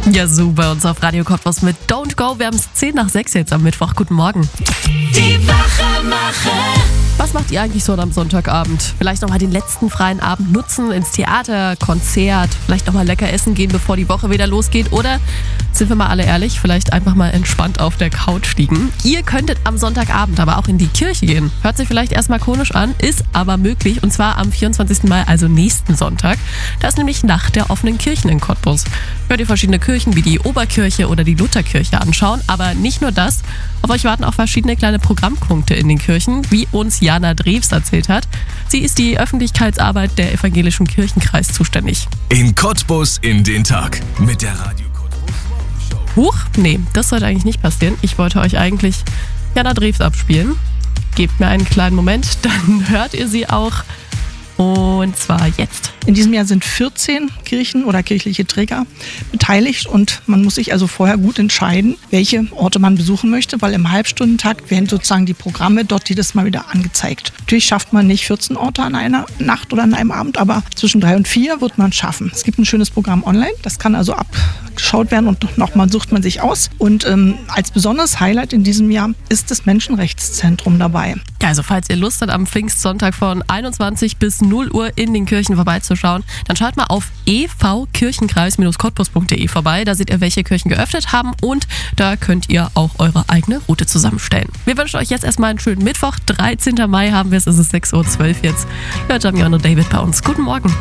Ja, super. Uns auf Radio Cottbus mit Don't Go. Wir haben es 5:10 jetzt am Mittwoch. Guten Morgen. Die Wachemacher. Was macht ihr eigentlich so am Sonntagabend? Vielleicht nochmal den letzten freien Abend nutzen, ins Theater, Konzert, vielleicht nochmal lecker essen gehen, bevor die Woche wieder losgeht. Oder, sind wir mal alle ehrlich, vielleicht einfach mal entspannt auf der Couch liegen. Ihr könntet am Sonntagabend aber auch in die Kirche gehen. Hört sich vielleicht erstmal komisch an, ist aber möglich. Und zwar am 24. Mai, also nächsten Sonntag. Da ist nämlich Nacht der offenen Kirchen in Cottbus. Hört ihr verschiedene Kirchen wie die Oberkirche oder die Lutherkirche anschauen. Aber nicht nur das. Auf euch warten auch verschiedene kleine Programmpunkte in den Kirchen, wie uns Jana Drews erzählt hat. Sie ist die Öffentlichkeitsarbeit der Evangelischen Kirchenkreis zuständig. In Cottbus in den Tag mit der Radio Cottbus Morgenshow. Huch, nee, das sollte eigentlich nicht passieren. Ich wollte euch eigentlich Jana Drews abspielen. Gebt mir einen kleinen Moment, dann hört ihr sie auch. Und zwar jetzt. In diesem Jahr sind 14 Kirchen oder kirchliche Träger beteiligt und man muss sich also vorher gut entscheiden, welche Orte man besuchen möchte, weil im Halbstundentakt werden sozusagen die Programme dort jedes Mal wieder angezeigt. Natürlich schafft man nicht 14 Orte an einer Nacht oder an einem Abend, aber zwischen 3 und 4 wird man schaffen. Es gibt ein schönes Programm online, das kann also abgeschaut werden und nochmal sucht man sich aus. Und als besonderes Highlight in diesem Jahr ist das Menschenrechtszentrum dabei. Ja, also falls ihr Lust habt, am Pfingstsonntag von 21 bis 0 Uhr in den Kirchen vorbeizuschauen, dann schaut mal auf evkirchenkreis-cottbus.de vorbei. Da seht ihr, welche Kirchen geöffnet haben und da könnt ihr auch eure eigene Route zusammenstellen. Wir wünschen euch jetzt erstmal einen schönen Mittwoch. 13. Mai haben wir es ist 6:12 Uhr jetzt. Hört Jamion und David bei uns. Guten Morgen.